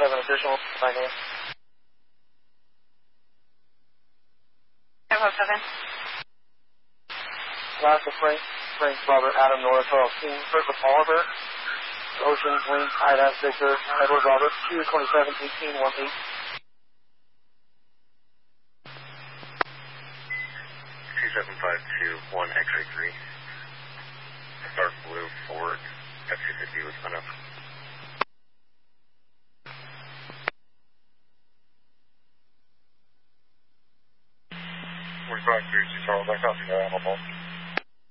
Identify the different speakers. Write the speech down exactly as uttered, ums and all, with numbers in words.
Speaker 1: seven additional nine A M.
Speaker 2: seven oh seven.
Speaker 1: Last of Frank, Frank, Robert, Adam, Nora, Charles, King, Kirk, Oliver, Ocean, Wayne, Ida, Victor, Edward, Robert, Q twenty-seven eighteen one eight.
Speaker 3: two seven five two one X-ray three. Dark blue Ford F two fifty was enough. We're going through Charles, I copy that, I'm on.